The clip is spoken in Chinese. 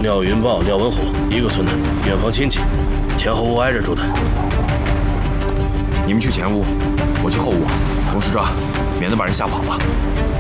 廖云豹、廖文虎一个村的，远房亲戚，前后屋挨着住的。 你们去前屋，我去后屋，同时抓，免得把人吓跑了。